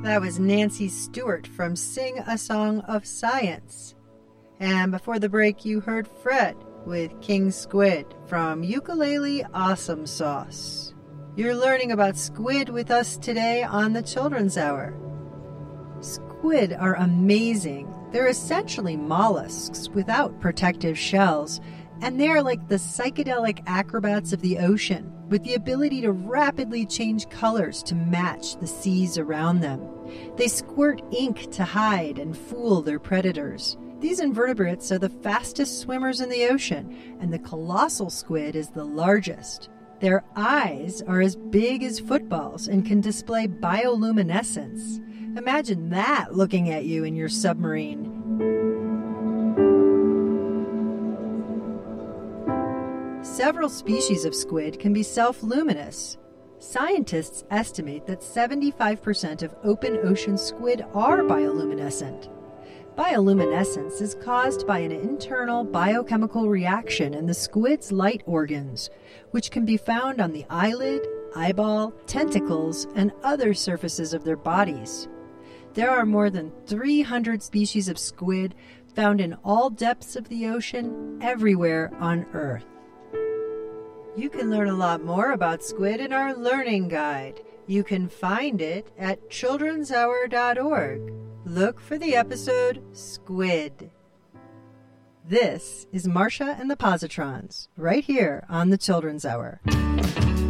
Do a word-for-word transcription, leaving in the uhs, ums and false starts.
That was Nancy Stewart from Sing a Song of Science. And before the break, you heard Fred with King Squid from Ukulele Awesome Sauce. You're learning about squid with us today on the Children's Hour. Squid are amazing. They're essentially mollusks without protective shells, and they're like the psychedelic acrobats of the ocean, with the ability to rapidly change colors to match the seas around them. They squirt ink to hide and fool their predators. These invertebrates are the fastest swimmers in the ocean, and the colossal squid is the largest. Their eyes are as big as footballs and can display bioluminescence. Imagine that looking at you in your submarine. Several species of squid can be self-luminous. Scientists estimate that seventy-five percent of open ocean squid are bioluminescent. Bioluminescence is caused by an internal biochemical reaction in the squid's light organs, which can be found on the eyelid, eyeball, tentacles, and other surfaces of their bodies. There are more than three hundred species of squid found in all depths of the ocean, everywhere on Earth. You can learn a lot more about squid in our learning guide. You can find it at children's hour dot org. Look for the episode Squid. This is Marcia and the Positrons, right here on the Children's Hour.